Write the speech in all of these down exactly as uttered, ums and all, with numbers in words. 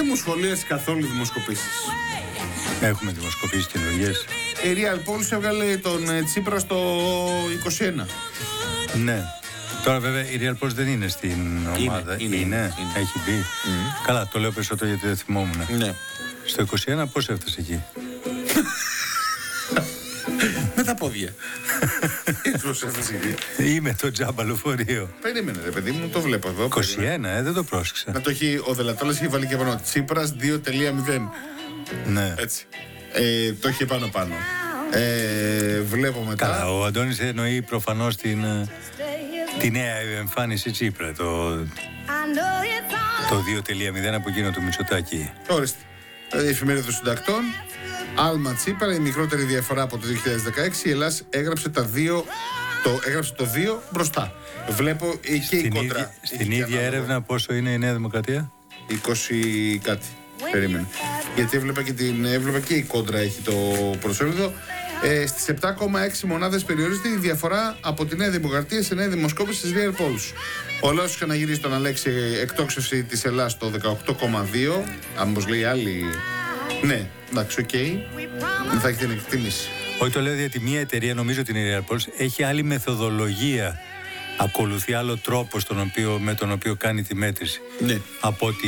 Δεν μου σχολίασε καθόλου δημοσκοπήσεις. Έχουμε δημοσκοπήσεις καινούργιες. Η Real Polls έβγαλε τον Τσίπρα στο είκοσι ένα. Ναι. Τώρα βέβαια η Real Polls δεν είναι στην ομάδα. Είναι, είναι, είναι, είναι. έχει μπει. Mm. Καλά, το λέω περισσότερο γιατί δεν θυμόμουν. Ναι. Στο είκοσι ένα πώς έφτασε εκεί? Με τα πόδια. Πώς έφτασε εκεί? Ή με το τζάμπα λεωφορείο. Περίμενε ρε παιδί μου, το βλέπω εδώ. είκοσι ένα, ε, δεν το πρόσεξα. Να το έχει, ο Δελατόλας έχει βάλει και πάνω. Τσίπρας δύο τελεία μηδέν. Ναι. Έτσι. Ε, το έχει πάνω πάνω. Ε, βλέπω μετά. Καλά, ο Αντώνης εννοεί προφανώς την, τη νέα εμφάνιση Τσίπρα. Το, το δύο τελεία μηδέν από εκείνο του Μητσοτάκη. Ορίστε. Η εφημερίδα των συντακτών. Άλμα Τσίπρα, η μικρότερη διαφορά από το δύο χιλιάδες δεκαέξι. Η Ελλάς έγραψε, τα δύο, το, έγραψε το δύο μπροστά. Βλέπω και η κόντρα. Ίδια, στην ίδια έρευνα πόσο είναι η Νέα Δημοκρατία? είκοσι κάτι. Περίμενε. Γιατί έβλεπα και, την, έβλεπα και η κόντρα έχει το πρωτοσέλιδο. Ε, στις επτά κόμμα έξι μονάδες περιορίζεται η διαφορά από τη Νέα Δημοκρατία σε νέα δημοσκόπηση της Real Polls. Ο λαός είχε να γυρίσει τον Αλέξη εκτόξευση της Ελλάς στο δεκαοκτώ κόμμα δύο. Αν πως λέει άλλη. Ναι, εντάξει, οκ. Okay. Δεν θα έχει την εκτίμηση. Όχι, το λέω γιατί μια εταιρεία, νομίζω την Real Polls, έχει άλλη μεθοδολογία. Ακολουθεί άλλο τρόπο στον οποίο, με τον οποίο κάνει τη μέτρηση. Ναι. Από ότι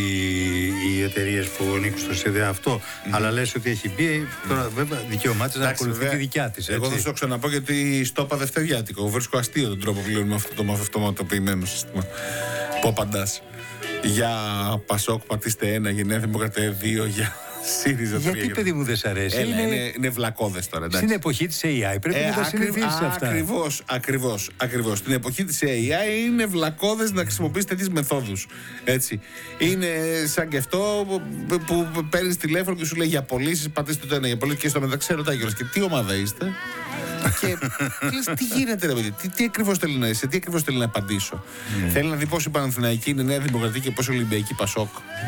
οι εταιρείες που ανήκουν στο ΣΕΔΕ αυτό. Mm. Αλλά λες ότι έχει μπει. Τώρα βέβαια δικαίωμά της να ακολουθεί βέβαια τη δικιά της. Εγώ θα σου το ξαναπώ γιατί στο είπα δευτεριάτικο. Βρίσκω αστείο τον τρόπο που λέμε αυτό το αυτοματοποιημένο σύστημα. Που απαντάς. Για Πασόκ πατήστε ένα, για Νέα Δημοκρατία δύο, για ΣΥΡΙΖΑ τρία. Γιατί παιδί μου δεν σ' αρέσει? Έλα, είναι, είναι, είναι βλακώδες τώρα. Εντάξει. Στην εποχή της έι άι πρέπει ε, να τα συνηθίσεις αυτά. Ακριβώς, ακριβώς, ακριβώς. Στην εποχή της έι άι είναι βλακώδες να χρησιμοποιείς τέτοιες μεθόδους. Έτσι. Είναι σαν και αυτό που, που, που παίρνεις τηλέφωνο και σου λέει για πωλήσεις, πατήστε το ένα για πωλήσεις και στο μεταξύ ρωτάει κιόλας και τι ομάδα είστε. Και λες, τι γίνεται ρε παιδί, τι, τι ακριβώς θέλει να είσαι, τι ακριβώς θέλει να απαντήσω. Mm. Θέλει να δει πώς η Παναθηναϊκή είναι Νέα Δημοκρατία και πώς η Ολυμπιακή Πασόκ.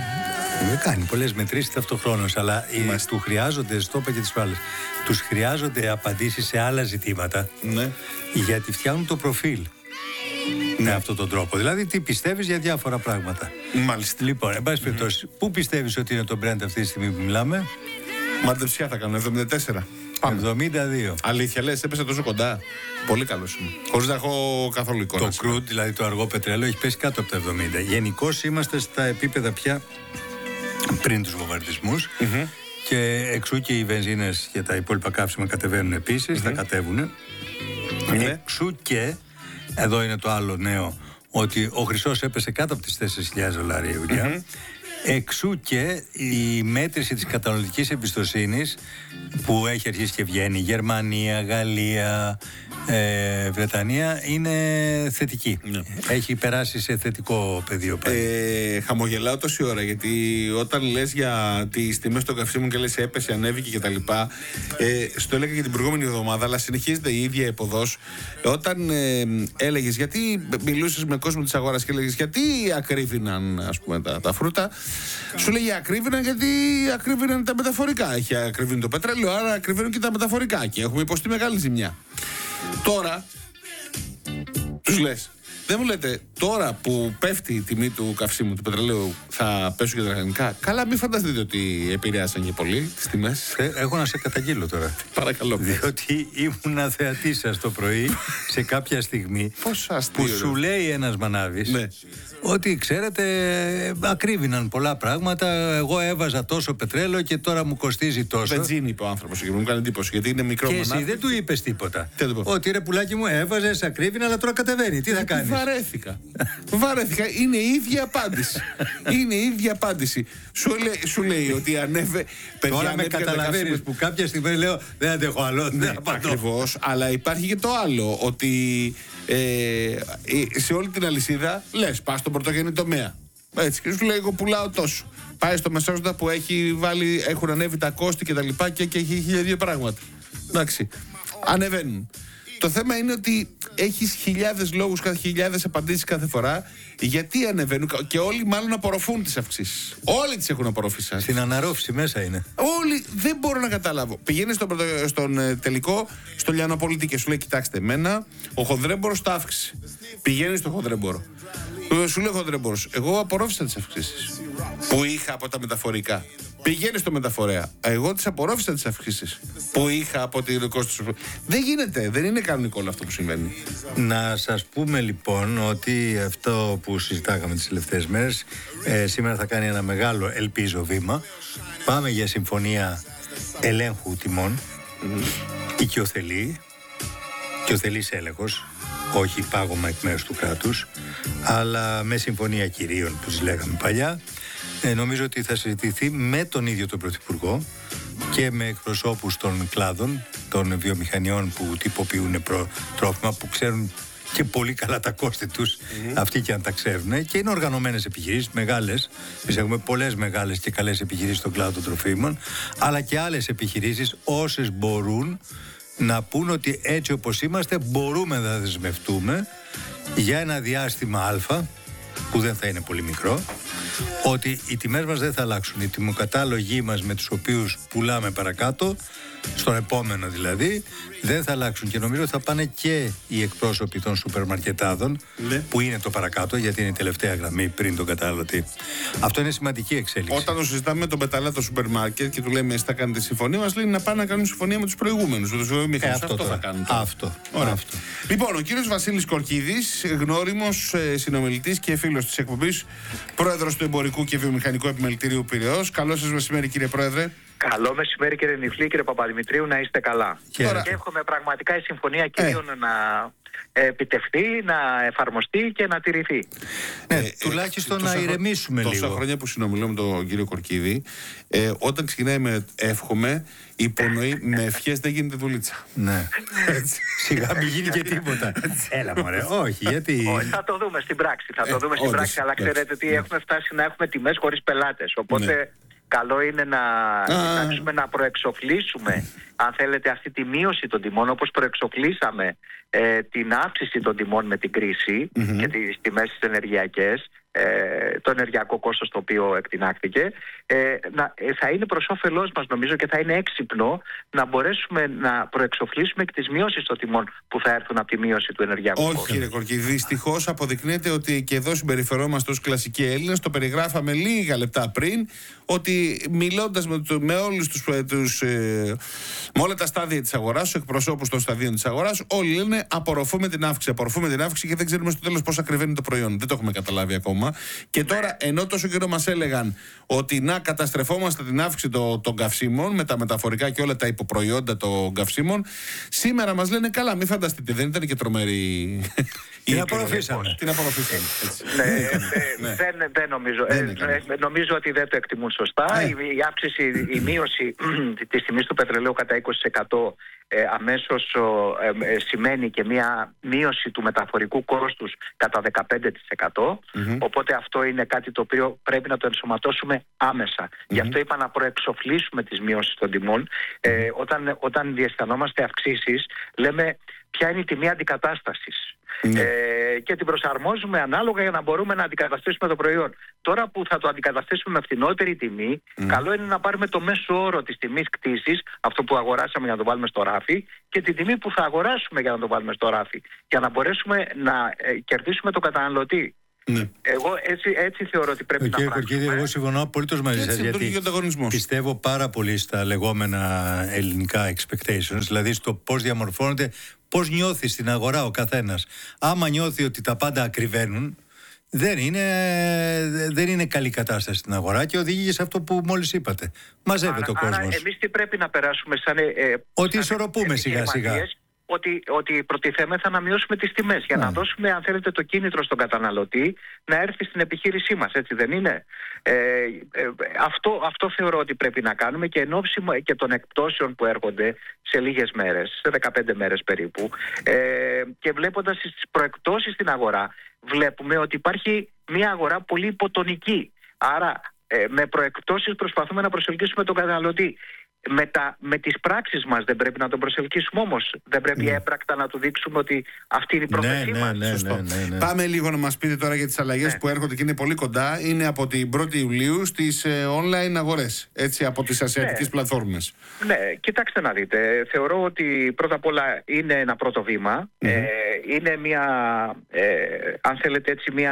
Δεν κάνει πολλές μετρήσεις ταυτοχρόνως, αλλά οι, του χρειάζονται, στο είπα και τις προάλλες, τους χρειάζονται απαντήσεις σε άλλα ζητήματα, ναι. Γιατί φτιάχνουν το προφίλ. Ναι. Με αυτόν τον τρόπο. Δηλαδή, τι πιστεύεις για διάφορα πράγματα. Μάλιστα. Λοιπόν, εν πάση περιπτώσει, mm-hmm. πού πιστεύεις ότι είναι το brand αυτή τη στιγμή που μιλάμε? Μαντεψιά θα κάνω, εβδομήντα τέσσερα. Πάμε. εβδομήντα δύο. Αλήθεια λες, έπεσε τόσο κοντά. Πολύ καλός είμαι. Χωρίς να έχω καθόλου εικόνα. Το crude, δηλαδή το αργό πετρέλαιο, έχει πέσει κάτω από τα εβδομήντα. Γενικώς είμαστε στα επίπεδα πια πριν τους βομβαρδισμούς. Mm-hmm. Και εξού και οι βενζίνες και τα υπόλοιπα καύσιμα κατεβαίνουν επίσης, mm-hmm. θα κατέβουν. Mm-hmm. Εξού και, εδώ είναι το άλλο νέο, ότι ο χρυσός έπεσε κάτω από τις τέσσερις χιλιάδες δολάρια. Mm-hmm. Εξού και η μέτρηση της καταναλωτικής εμπιστοσύνης που έχει αρχίσει και βγαίνει, Γερμανία, Γαλλία, ε, Βρετανία, είναι θετική. Ναι. Έχει περάσει σε θετικό πεδίο. Ε, χαμογελάω τόση ώρα γιατί όταν λες για τις τιμές των καυσίμων και λες έπεσε, ανέβηκε κτλ. Ε, στο έλεγα και την προηγούμενη εβδομάδα, αλλά συνεχίζεται η ίδια εποδός. Όταν ε, έλεγες, γιατί μιλούσες με κόσμο της αγοράς και έλεγες γιατί ακρίβηναν ας πούμε τα, τα φρούτα, σου λέγει ακρίβηναν γιατί ακρίβηναν τα μεταφορικά. Έχει ακριβήνει το πετρέλαιο, άρα ακριβήνουν και τα μεταφορικά και έχουμε υποστεί μεγάλη ζημιά. Τώρα τους λες, δεν μου λέτε τώρα που πέφτει η τιμή του καυσίμου, του πετρελαίου, θα πέσουν και τα λαχανικά. Καλά, μην φανταστείτε ότι επηρεάσαν και πολύ τις τιμές. Ε, έχω να σε καταγγείλω τώρα. Παρακαλώ. Διότι ήμουν θεατή σας το πρωί σε κάποια στιγμή αστείο, που σου λέει ένας μανάβης, ναι, ότι ξέρετε ακρίβηναν πολλά πράγματα, εγώ έβαζα τόσο πετρέλαιο και τώρα μου κοστίζει τόσο. Βενζίνη είπε ο άνθρωπος και μου κάνει εντύπωση γιατί είναι μικρό και μανάβη. εσύ δεν του είπες τίποτα. Τι το ότι ρε πουλάκι μου έβαζες ακρίβηνα αλλά τώρα κατεβαίνει, τι θα κάνεις? Βαρέθηκα. Βαρέθηκα, είναι η ίδια απάντηση. Είναι η ίδια απάντηση. Σου λέει, σου λέει ότι ανέβε. Τώρα με καταλαβαίνεις που κάποια στιγμή λέω δεν αντέχω άλλο. Ναι, ακριβώς, αλλά υπάρχει και το άλλο, ότι ε, σε όλη την αλυσίδα λες, πας στον πρωτογενή τομέα. Έτσι, και σου λέει, εγώ πουλάω τόσο. Πάει στο μεσάζοντα που έχει βάλει, έχουν ανέβει τα κόστη και τα λοιπά και, και έχει χίλια δύο πράγματα. Εντάξει, ανεβαίνουν. Το θέμα είναι ότι έχεις χιλιάδες λόγους, χιλιάδες απαντήσεις κάθε φορά γιατί ανεβαίνουν και όλοι μάλλον απορροφούν τις αυξήσεις. Όλοι τις έχουν απορροφήσει. Στην αναρρόφηση μέσα είναι. Όλοι, δεν μπορώ να καταλάβω. Πηγαίνεις στον, στον ε, τελικό, στο Λιανοπολίτη και σου λέει: κοιτάξτε, εμένα ο χονδρέμπορος τα αύξησε. Πηγαίνεις στο χονδρέμπορο. Σου λέω χοντρέμπορος, εγώ απορρόφησα τις αυξήσεις που είχα από τα μεταφορικά. Πηγαίνει στο μεταφορέα. Εγώ τις απορρόφησα τις αυξήσεις που είχα από τη κόστος. Δεν γίνεται, δεν είναι κανονικό όλο αυτό που συμβαίνει. Να σας πούμε λοιπόν ότι αυτό που συζητάγαμε τις τελευταίες μέρες, ε, σήμερα θα κάνει ένα μεγάλο, ελπίζω, βήμα. Πάμε για συμφωνία ελέγχου τιμών, mm-hmm. οικειοθελή, οικειοθελής έλεγχος, όχι πάγωμα εκ μέρους του κράτους, αλλά με συμφωνία κυρίων που τις λέγαμε παλιά. Ε, νομίζω ότι θα συζητηθεί με τον ίδιο τον Πρωθυπουργό και με εκπροσώπους των κλάδων, των βιομηχανιών που τυποποιούν προ, τρόφιμα, που ξέρουν και πολύ καλά τα κόστη τους, mm-hmm. αυτοί και αν τα ξέρουν, και είναι οργανωμένες επιχειρήσεις, μεγάλες. Εμείς έχουμε πολλές μεγάλες και καλές επιχειρήσεις στον κλάδο των τροφίμων, αλλά και άλλες επιχειρήσεις, όσες μπορούν να πούν ότι έτσι όπως είμαστε μπορούμε να δεσμευτούμε για ένα διάστημα α, που δεν θα είναι πολύ μικρό, ότι οι τιμές μας δεν θα αλλάξουν. Οι τιμοκατάλογοι μας με τους οποίους πουλάμε παρακάτω, στον επόμενο δηλαδή, δεν θα αλλάξουν. Και νομίζω θα πάνε και οι εκπρόσωποι των σούπερ μαρκετάδων, ναι. που είναι το παρακάτω, γιατί είναι η τελευταία γραμμή πριν τον καταναλωτή. Αυτό είναι σημαντική εξέλιξη. Όταν το συζητάμε με τον πεταλά σούπερ μάρκετ και του λέμε εσείς θα κάνετε συμφωνία, μας λέει να πάνε να κάνουν συμφωνία με τους προηγούμενους. Με τους ε, αυτό, αυτό θα κάνουν. Αυτό. αυτό. Λοιπόν, ο κύριος Βασίλης Κορκίδης, γνώριμος ε, συνομιλητής και φίλος της εκπομπής, πρόεδρος του Εμπορικού και Βιομηχανικού Επιμελητηρίου Πειραιώς. Καλό σας μεσημέρι, κύριε Πρόεδρε. Καλό μεσημέρι, κύριε Νιφλή, κύριε Παπαδημητρίου, να είστε καλά. Και, Τώρα... και εύχομαι πραγματικά η συμφωνία κυρίων ε. να επιτευχθεί, να εφαρμοστεί και να τηρηθεί. Ναι, ε, τουλάχιστον ε, να ηρεμήσουμε τόσα λίγο. Τόσα χρόνια που συνομιλώ με τον κύριο Κορκίδη, ε, όταν ξεκινάει με εύχομαι, υπονοεί με ευχές δεν γίνεται δουλίτσα. Ναι. Σιγά μην γίνει και τίποτα. Έλα μωρέ, όχι, γιατί... Όχι, θα το δούμε στην πράξη, θα το δούμε στην πράξη, αλλά ξέρετε ότι έχουμε φτάσει να έχουμε τιμές χωρίς πελάτες, οπότε... Καλό είναι να κοιτάξουμε να προεξοφλήσουμε, αν θέλετε, αυτή τη μείωση των τιμών, όπως προεξοφλήσαμε ε, την αύξηση των τιμών με την κρίση mm-hmm. και τις τιμές τις ενεργειακές, ε, το ενεργειακό κόστος το οποίο εκτινάχθηκε, ε, να, ε, θα είναι προς όφελός μας νομίζω και θα είναι έξυπνο να μπορέσουμε να προεξοφλήσουμε και τις μειώσεις των τιμών που θα έρθουν από τη μείωση του ενεργειακού Όχι, κόστος. Όχι κύριε Κορκίδη, δυστυχώς αποδεικνύεται ότι και εδώ συμπεριφερόμαστε ως κλασικοί Έλληνες, το περιγράφαμε λίγα λεπτά πριν, ότι μιλώντας με, με όλους τους, τους ε, με όλα τα στάδια της αγοράς, τους εκπροσώπους των σταδίων της αγοράς, όλοι λένε απορροφούμε την αύξηση, απορροφούμε την αύξηση και δεν ξέρουμε στο τέλος πώς ακριβένει το προϊόν. Δεν το έχουμε καταλάβει ακόμα. Και τώρα, ενώ τόσο καιρό μας έλεγαν ότι να καταστρεφόμαστε την αύξηση των, των καυσίμων με τα μεταφορικά και όλα τα υποπροϊόντα των καυσίμων, σήμερα μας λένε καλά, μην φανταστείτε, δεν ήταν και τρομερή. Την απορροφήσαμε. Την απορροφήσαμε. Ναι, δεν, δεν νομίζω. Ε, νομίζω ότι δεν το εκτιμούν σωστά. Η, η αύξηση, η μείωση της τιμής του πετρελαίου κατά είκοσι τοις εκατό ε, αμέσως ε, ε, σημαίνει και μια μείωση του μεταφορικού κόστους κατά δεκαπέντε τοις εκατό. Mm-hmm. Οπότε αυτό είναι κάτι το οποίο πρέπει να το ενσωματώσουμε άμεσα. Mm-hmm. Γι' αυτό είπα να προεξοφλήσουμε τις μειώσεις των τιμών. Ε, όταν, όταν διαισθανόμαστε αυξήσεις, λέμε ποια είναι η τιμή αντικατάστασης. Mm. Ε, και την προσαρμόζουμε ανάλογα για να μπορούμε να αντικαταστήσουμε το προϊόν. Τώρα που θα το αντικαταστήσουμε με φθηνότερη τιμή, mm. καλό είναι να πάρουμε το μέσο όρο της τιμής κτήσης, αυτό που αγοράσαμε για να το βάλουμε στο ράφι, και την τιμή που θα αγοράσουμε για να το βάλουμε στο ράφι, για να μπορέσουμε να ε, κερδίσουμε τον καταναλωτή. Ναι. Εγώ έτσι, έτσι θεωρώ ότι πρέπει okay, να πράξουμε. Κύριε, εγώ συμφωνώ απολύτως μαζί σας, γιατί πιστεύω πάρα πολύ στα λεγόμενα ελληνικά expectations, δηλαδή στο πώς διαμορφώνονται, πώς νιώθει στην αγορά ο καθένας. Άμα νιώθει ότι τα πάντα ακριβένουν, δεν είναι, δεν είναι καλή κατάσταση στην αγορά και οδηγεί σε αυτό που μόλις είπατε. Μαζεύεται ο κόσμος. Άρα εμείς τι πρέπει να περάσουμε σαν... Ε, ότι ισορροπούμε σιγά σιγά. Ότι, ότι προτιθέμεθα να μειώσουμε τις τιμές για yeah. να δώσουμε, αν θέλετε, το κίνητρο στον καταναλωτή να έρθει στην επιχείρησή μας, έτσι δεν είναι? Ε, ε, αυτό, αυτό θεωρώ ότι πρέπει να κάνουμε και εν ώψη και των εκπτώσεων που έρχονται σε λίγες μέρες, σε δεκαπέντε μέρες περίπου, ε, και βλέποντας τις προεκπτώσεις στην αγορά, βλέπουμε ότι υπάρχει μια αγορά πολύ υποτονική. Άρα ε, με προεκπτώσεις προσπαθούμε να προσελκύσουμε τον καταναλωτή. Με, τα, με τις πράξεις μας δεν πρέπει να τον προσελκύσουμε όμως? Δεν πρέπει ναι. έμπρακτα να του δείξουμε ότι αυτή είναι η πρόθεσή ναι, μας? Ναι, ναι, ναι, ναι, ναι. Πάμε λίγο να μας πείτε τώρα για τις αλλαγές ναι. που έρχονται και είναι πολύ κοντά. Είναι από την πρώτη Ιουλίου στις ε, online αγορές, έτσι, από τις ασιατικές ναι. πλατφόρμες. Ναι, κοιτάξτε να δείτε. Θεωρώ ότι πρώτα απ' όλα είναι ένα πρώτο βήμα. Mm-hmm. Ε, είναι μια, ε, αν θέλετε έτσι, μια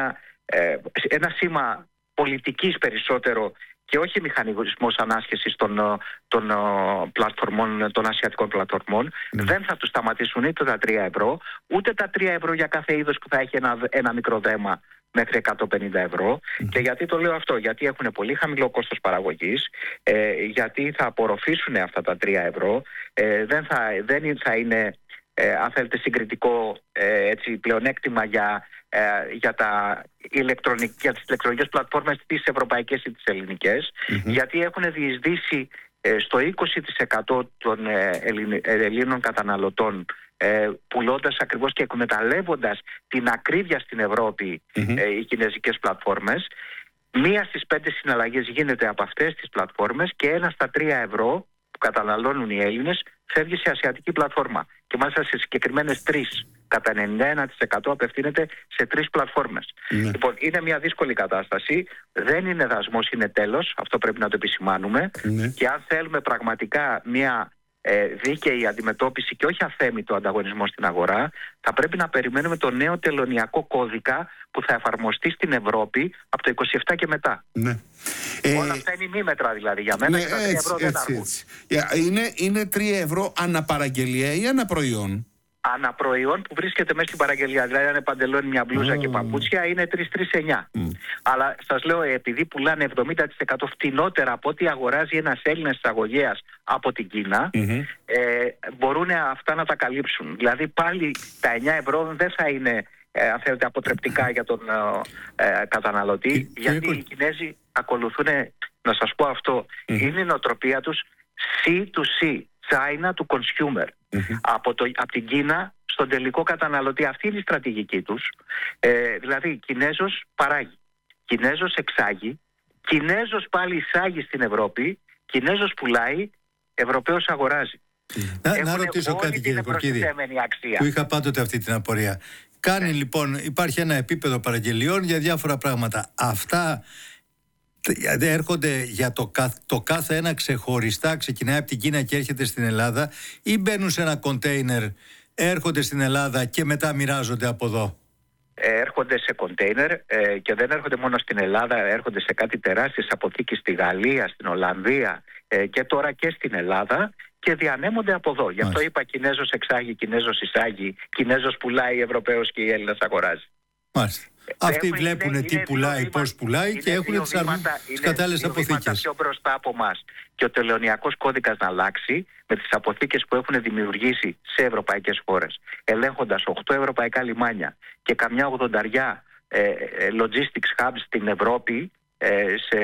ε, ένα σήμα πολιτικής περισσότερο και όχι μηχανισμός ανάσχεσης των, των, πλατφορμών, των ασιατικών πλατφορμών. Mm. Δεν θα τους σταματήσουν είτε τα τρία ευρώ, ούτε τα τρία ευρώ για κάθε είδος που θα έχει ένα, ένα μικρό δέμα μέχρι εκατόν πενήντα ευρώ. Mm. Και γιατί το λέω αυτό? Γιατί έχουν πολύ χαμηλό κόστος παραγωγής, ε, γιατί θα απορροφήσουν αυτά τα τρία ευρώ, ε, δεν, θα, δεν θα είναι ε, αν θέλετε συγκριτικό ε, έτσι, πλεονέκτημα για, ε, για, τα ηλεκτρονικ, για τις ηλεκτρονικές πλατφόρμες τις ευρωπαϊκές ή τις ελληνικές, mm-hmm. γιατί έχουν διεισδύσει ε, στο είκοσι τοις εκατό των ε, Ελλην, Ελλήνων καταναλωτών, ε, πουλώντας ακριβώς και εκμεταλλεύοντας την ακρίβεια στην Ευρώπη mm-hmm. ε, οι κινέζικες πλατφόρμες. Μία στις πέντε συναλλαγές γίνεται από αυτές τις πλατφόρμες και ένα στα τρία ευρώ που καταναλώνουν οι Έλληνες φεύγει σε ασιατική πλατφόρμα. Και μάλιστα σε συγκεκριμένες τρεις. Κατά ενενήντα ένα τοις εκατό απευθύνεται σε τρεις πλατφόρμες. Mm. Λοιπόν, είναι μια δύσκολη κατάσταση. Δεν είναι δασμός, είναι τέλος. Αυτό πρέπει να το επισημάνουμε. Mm. Και αν θέλουμε πραγματικά μια ε, δίκαιη αντιμετώπιση και όχι αθέμητο ανταγωνισμό στην αγορά, θα πρέπει να περιμένουμε το νέο τελωνειακό κώδικα που θα εφαρμοστεί στην Ευρώπη από το είκοσι επτά και μετά. Ναι. Όλα ε, αυτά είναι ημίμετρα δηλαδή για μένα, ναι, και τα τρία ευρώ δεν αρκούν. Είναι, είναι τρία ευρώ αναπαραγγελία ή αναπροϊόν? Αναπροϊόν που βρίσκεται μέσα στην παραγγελία. Δηλαδή, αν είναι παντελόνι, μια μπλούζα oh. και παπούτσια, είναι τρεις τρεις εννιά. Mm. Αλλά σας λέω, επειδή πουλάνε εβδομήντα τοις εκατό φτηνότερα από ό,τι αγοράζει ένας Έλληνας εισαγωγέας από την Κίνα, mm-hmm. ε, μπορούν αυτά να τα καλύψουν. Δηλαδή, πάλι τα εννιά ευρώ δεν θα είναι, ε, αν θέλετε, αποτρεπτικά για τον ε, ε, καταναλωτή, mm. γιατί mm. οι Κινέζοι ακολουθούν, να σας πω αυτό, mm. είναι η νοοτροπία τους σι του σι. China to consumer. Mm-hmm. Από, το, από την Κίνα στον τελικό καταναλωτή. Αυτή είναι η στρατηγική τους. Ε, δηλαδή, Κινέζος παράγει, Κινέζος εξάγει, Κινέζος πάλι εισάγει στην Ευρώπη, Κινέζος πουλάει, Ευρωπαίος αγοράζει. Mm. Να, να ρωτήσω κάτι, κύριε Κορκίδη, που είχα πάντοτε αυτή την απορία. Κάνει yeah. λοιπόν, υπάρχει ένα επίπεδο παραγγελιών για διάφορα πράγματα. Αυτά έρχονται για το, το κάθε ένα ξεχωριστά, ξεκινάει από την Κίνα και έρχεται στην Ελλάδα, ή μπαίνουν σε ένα κοντέινερ, έρχονται στην Ελλάδα και μετά μοιράζονται από εδώ? Έρχονται σε κοντέινερ ε, και δεν έρχονται μόνο στην Ελλάδα, έρχονται σε κάτι τεράστιες αποθήκες στη Γαλλία, στην Ολλανδία ε, και τώρα και στην Ελλάδα και διανέμονται από εδώ. Γι' αυτό είπα Κινέζος εξάγει, Κινέζος εισάγει, Κινέζος πουλάει, Ευρωπαίος και η Έλληνας αγοράζει. Μάλιστα. Αυτοί έχουν, βλέπουν είναι, τι είναι πουλάει, πώς πουλάει και έχουν τις κατάλληλες αποθήκες. Είναι πιο μπροστά από εμάς. Και ο τελωνειακός κώδικας να αλλάξει με τις αποθήκες που έχουν δημιουργήσει σε ευρωπαϊκές χώρες, ελέγχοντας οκτώ ευρωπαϊκά λιμάνια και καμιά ογδονταριά ε, logistics hubs στην Ευρώπη, ε, σε,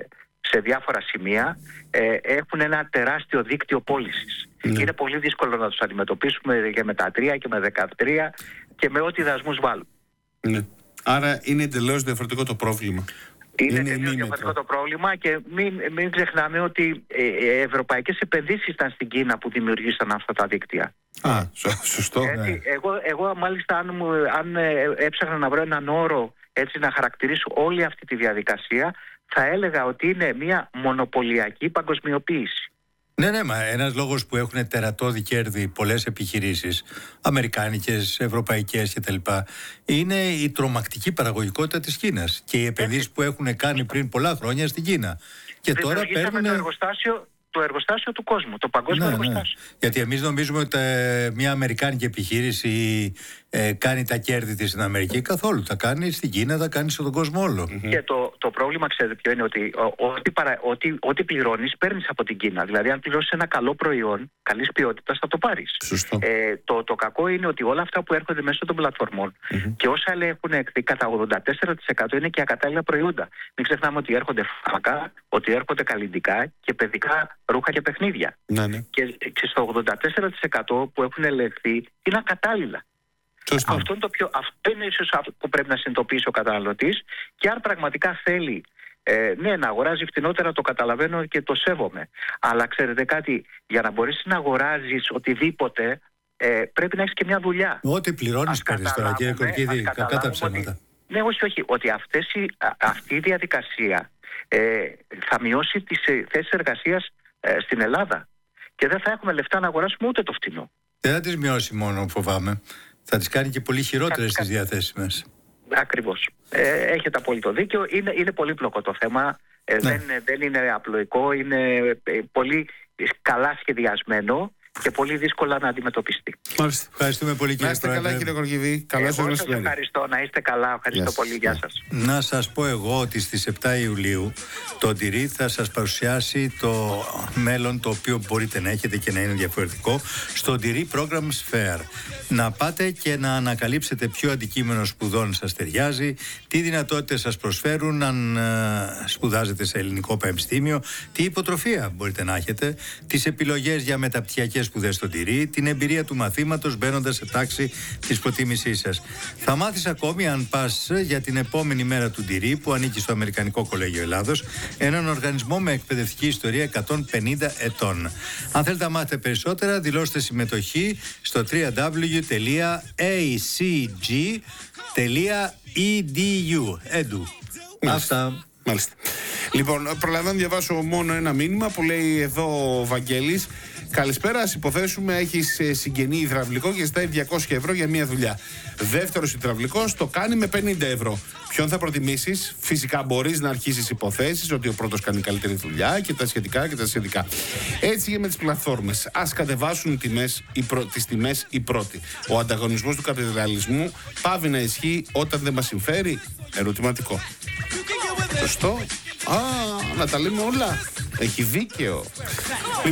σε διάφορα σημεία, ε, έχουν ένα τεράστιο δίκτυο πώλησης. Ναι. Είναι πολύ δύσκολο να τους αντιμετωπίσουμε και με τα τρία και με δεκατρία και με ό,τι δασμούς βάλουν. Ναι. Άρα είναι εντελώς διαφορετικό το πρόβλημα. Είναι, είναι εντελώς διαφορετικό το πρόβλημα και μην, μην ξεχνάμε ότι οι ευρωπαϊκές επενδύσεις ήταν στην Κίνα που δημιουργήσαν αυτά τα δίκτυα. Α, σωστό. Έτσι, ναι. εγώ, εγώ μάλιστα αν, μου, αν έψαχνα να βρω έναν όρο έτσι να χαρακτηρίσω όλη αυτή τη διαδικασία, θα έλεγα ότι είναι μια μονοπωλιακή παγκοσμιοποίηση. Ναι, ναι, μα ένας λόγος που έχουν τερατώδη κέρδη πολλές επιχειρήσεις, αμερικάνικες, ευρωπαϊκές κτλ., είναι η τρομακτική παραγωγικότητα της Κίνας και οι επενδύσεις που έχουν κάνει πριν πολλά χρόνια στην Κίνα. Και τώρα παίρνουν. Το εργοστάσιο, το εργοστάσιο του κόσμου, το παγκόσμιο ναι, εργοστάσιο. Ναι. Γιατί εμείς νομίζουμε ότι ε, μια αμερικάνικη επιχείρηση ε, κάνει τα κέρδη της στην Αμερική. Καθόλου. Τα κάνει στην Κίνα, τα κάνει στον κόσμο όλο. Mm-hmm. Και το, το πρόβλημα, ξέρετε ποιο είναι, ότι ό,τι, παρα, ό,τι, ό,τι πληρώνεις, παίρνεις από την Κίνα. Δηλαδή, αν πληρώσεις ένα καλό προϊόν καλής ποιότητας, θα το πάρεις. Ε, το, το κακό είναι ότι όλα αυτά που έρχονται μέσω των πλατφορμών mm-hmm. και όσα έχουν εκδεί κατά ογδόντα τέσσερα τοις εκατό είναι και ακατάλληλα προϊόντα. Μην ξεχνάμε ότι έρχονται φάρμακα, ότι έρχονται καλλυντικά και παιδικά ρούχα και παιχνίδια. Ναι, ναι. Και, και στο ογδόντα τέσσερα τοις εκατό που έχουν ελεγχθεί είναι ακατάλληλα. Αυτό είναι, το πιο, αυτό είναι ίσως που πρέπει να συνειδητοποιήσει ο καταναλωτής και αν πραγματικά θέλει ε, ναι, να αγοράζει φτηνότερα, το καταλαβαίνω και το σέβομαι. Αλλά ξέρετε κάτι, για να μπορείς να αγοράζεις οτιδήποτε ε, πρέπει να έχεις και μια δουλειά. Ό,τι πληρώνεις παίρνεις τώρα, κύριε Κορκίδη, κακά τα ψέματα. Ότι, ναι, όχι, όχι, ότι αυτές η, α, αυτή η διαδικασία ε, θα μειώσει τις ε, θέσεις εργασίας ε, στην Ελλάδα και δεν θα έχουμε λεφτά να αγοράσουμε ούτε το φτηνό. Δεν θα τις μειώσει μόνο, φοβάμαι. Θα τις κάνει και πολύ χειρότερες στις διαθέσεις μας. Ακριβώς. Ε, έχετε απόλυτο δίκιο. Είναι, είναι πολύπλοκο το θέμα. Ε, ναι. δεν, δεν είναι απλοϊκό. Είναι ε, πολύ καλά σχεδιασμένο και πολύ δύσκολα να αντιμετωπιστεί. Μάλιστα. Ευχαριστούμε πολύ, κύριε Πρόεδρε. Να είστε καλά, κύριε Γεωργιβή. Καλά σας μεσημέρι. Ευχαριστώ. Να είστε καλά. Ευχαριστώ yes. πολύ. Γεια σας. Να σας πω εγώ ότι στις επτά Ιουλίου το Ντυρί θα σας παρουσιάσει το μέλλον το οποίο μπορείτε να έχετε και να είναι διαφορετικό στο Ντυρί Programs Fair. Να πάτε και να ανακαλύψετε ποιο αντικείμενο σπουδών σας ταιριάζει, τι δυνατότητες σας προσφέρουν αν uh, σπουδάζετε σε ελληνικό πανεπιστήμιο, τι υποτροφία μπορείτε να έχετε, τις επιλογές για μεταπτυχιακές σπουδές στο Ντυρί, την εμπειρία του μαθήματος μπαίνοντας σε τάξη της προτίμησής σας. Θα μάθεις ακόμη αν πας για την επόμενη μέρα του Ντυρί που ανήκει στο Αμερικανικό Κολέγιο Ελλάδος, έναν οργανισμό με εκπαιδευτική ιστορία εκατόν πενήντα ετών. Αν θέλετε να μάθετε περισσότερα, δηλώστε συμμετοχή στο double-u double-u double-u τελεία έι σι τζι τελεία ι ντι γιου. Edu. Αυτά. Μάλιστα. Λοιπόν, προλαβαίνω να διαβάσω μόνο ένα μήνυμα που λέει εδώ ο Βαγγέλης. Καλησπέρα, ας υποθέσουμε έχεις συγγενή υδραυλικό και ζητάει διακόσια ευρώ για μία δουλειά. Δεύτερος υδραυλικός το κάνει με πενήντα ευρώ. Ποιον θα προτιμήσεις? Φυσικά μπορείς να αρχίσεις υποθέσεις ότι ο πρώτος κάνει καλύτερη δουλειά και τα σχετικά και τα σχετικά. Έτσι και με τις πλατφόρμες. Ας κατεβάσουν τιμές, οι προ... τις τιμές οι πρώτοι. Ο ανταγωνισμός του καπιταλισμού πάβει να ισχύει όταν δεν μας συμφέρει? Ερωτηματικό. Σωστό. Α, να τα λέμε όλα. Έχει δίκαιο.